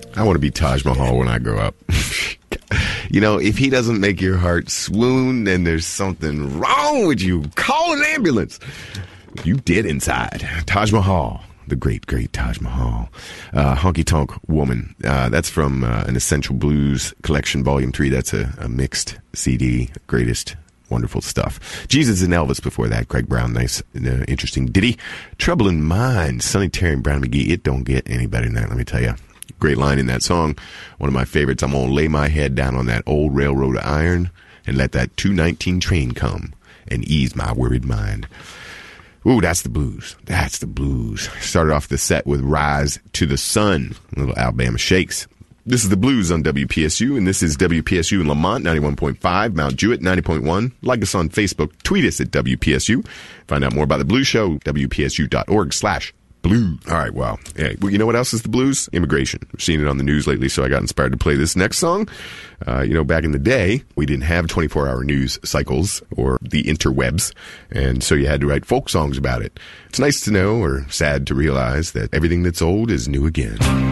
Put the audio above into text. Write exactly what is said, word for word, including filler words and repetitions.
I want to be Taj Mahal when I grow up. You know, if he doesn't make your heart swoon, then there's something wrong with you. Call an ambulance. You did inside. Taj Mahal. The great, great Taj Mahal. Uh, Honky Tonk Woman. Uh, that's from uh, an Essential Blues Collection, Volume three. That's a, a mixed C D. Greatest, wonderful stuff. Jesus and Elvis before that. Greg Brown, nice, uh, interesting ditty. Trouble in Mind. Sonny Terry and Brown McGee. It don't get any better than that, let me tell you. Great line in that song. One of my favorites. I'm going to lay my head down on that old railroad of iron and let that two nineteen train come and ease my worried mind. Ooh, that's the blues. That's the blues. Started off the set with Rise to the Sun, little Alabama Shakes. This is the blues on W P S U, and this is W P S U in Lamont, ninety-one point five, Mount Jewett, ninety point one. Like us on Facebook. Tweet us at W P S U. Find out more about the Blues Show, W P S U dot org slash blues. All right, well, yeah, well, you know what else is the blues? Immigration. We've seen it on the news lately, so I got inspired to play this next song. Uh, you know, back in the day, we didn't have twenty-four hour news cycles or the interwebs, and so you had to write folk songs about it. It's nice to know, or sad to realize, that everything that's old is new again.